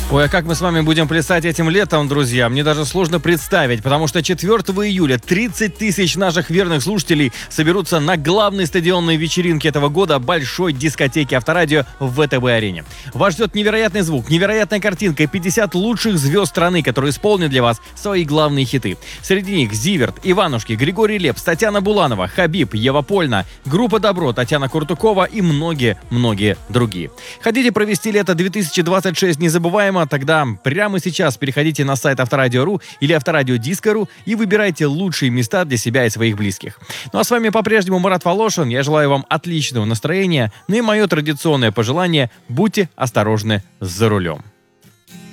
Ой, а как мы с вами будем плясать этим летом, друзья? Мне даже сложно представить, потому что 4 июля 30 тысяч наших верных слушателей соберутся на главной стадионной вечеринке этого года большой дискотеки Авторадио в ВТБ-арене. Вас ждет невероятный звук, невероятная картинка и 50 лучших звезд страны, которые исполнят для вас свои главные хиты. Среди них Зиверт, Иванушки, Григорий Лепс, Татьяна Буланова, Хабиб, Ева Польна, группа Добро, Татьяна Куртукова и многие-многие другие. Хотите провести лето 2026 незабываемо? Тогда прямо сейчас переходите на сайт Авторадио.ру или Авторадио.Диско.ру и выбирайте лучшие места для себя и своих близких. Ну а с вами по-прежнему Марат Волошин. Я желаю вам отличного настроения. Ну и мое традиционное пожелание – будьте осторожны за рулем.